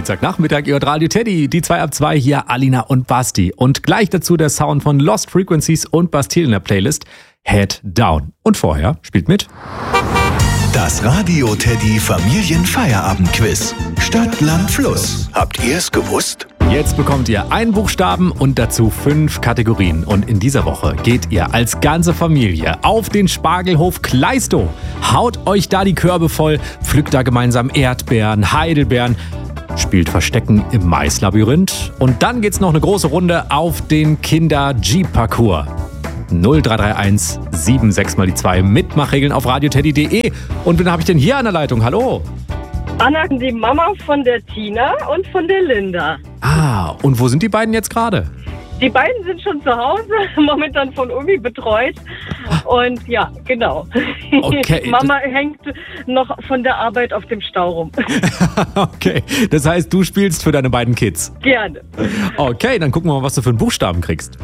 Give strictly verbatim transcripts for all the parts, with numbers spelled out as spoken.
Dienstagnachmittag, ihr hört Radio Teddy, die zwei ab zwei, hier Alina und Basti. Und gleich dazu der Sound von Lost Frequencies und Bastille in der Playlist Head Down. Und vorher spielt mit das Radio Teddy Familienfeierabendquiz. Stadt, Land, Fluss. Habt ihr es gewusst? Jetzt bekommt ihr einen Buchstaben und dazu fünf Kategorien. Und in dieser Woche geht ihr als ganze Familie auf den Spargelhof Kleistow. Haut euch da die Körbe voll, pflückt da gemeinsam Erdbeeren, Heidelbeeren, spielt Verstecken im Maislabyrinth. Und dann geht's noch eine große Runde auf den Kinder-Jeep-Parcours. null drei drei eins sieben sechs mal die zwei Mitmachregeln auf radioteddy punkt de. Und wen habe ich denn hier an der Leitung? Hallo? Anna, die Mama von der Tina und von der Linda. Ah, und wo sind die beiden jetzt gerade? Die beiden sind schon zu Hause, momentan von Umi betreut. Und ja, genau. Okay. Mama hängt noch von der Arbeit auf dem Stau rum. Okay, das heißt, du spielst für deine beiden Kids? Gerne. Okay, dann gucken wir mal, was du für einen Buchstaben kriegst.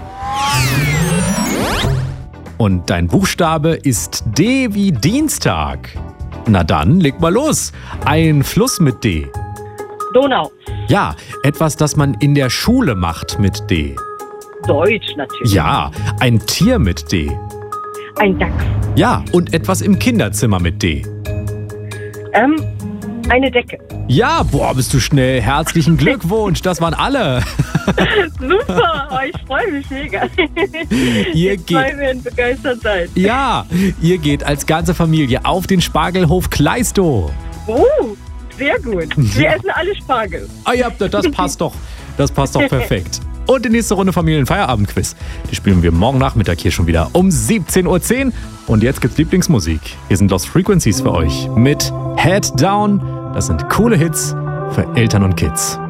Und dein Buchstabe ist D wie Dienstag. Na dann, leg mal los. Ein Fluss mit D. Donau. Ja, etwas, das man in der Schule macht mit D. Deutsch natürlich. Ja, ein Tier mit D. Ein Dachs. Ja, und etwas im Kinderzimmer mit D. Ähm, eine Decke. Ja, boah, bist du schnell. Herzlichen Glückwunsch, das waren alle. Super, oh, ich freue mich mega. Ihr Die zwei geht, werden begeistert sein. ja, ihr geht als ganze Familie auf den Spargelhof Kleistow. Oh, sehr gut. Wir essen alle Spargel. Ah ja, das passt doch. Das passt doch perfekt. Und die nächste Runde Familienfeierabendquiz. Die spielen wir morgen Nachmittag hier schon wieder um siebzehn Uhr zehn. Und jetzt gibt's Lieblingsmusik. Hier sind Lost Frequencies für euch mit Head Down. Das sind coole Hits für Eltern und Kids.